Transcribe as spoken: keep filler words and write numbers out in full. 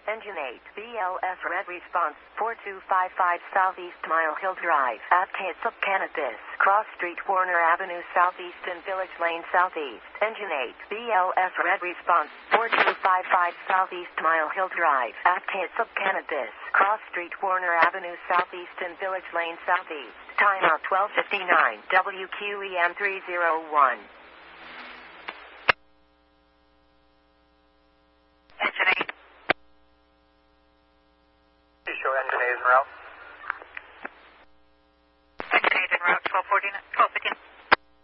Engine eight, B L S Red Response, four two five five Southeast Mile Hill Drive, at Catsup, Cannabis, Cross Street, Warner Avenue Southeast and Village Lane Southeast. Engine eight, B L S Red Response, four two five five Southeast Mile Hill Drive, at Catsup, Cannabis, Cross Street, Warner Avenue Southeast and Village Lane Southeast. Timeout twelve fifty-nine, W Q E M three oh one. Engine eight. You show engine eight is en route.